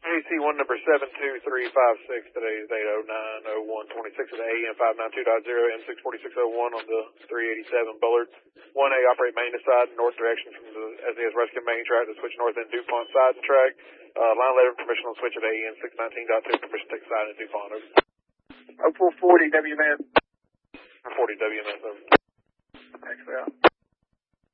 AC1 number 72356, today's 8090126 at AM 592.0, M64601 on the 387 Bullard. 1A, operate maintenance side, north direction from the SAS Ruskin main track to switch north in DuPont side and track. Line letter permission on switch at AM 619.2, permission to take side in DuPont, over. 0440 WMS. 40 WMS, over. Thanks,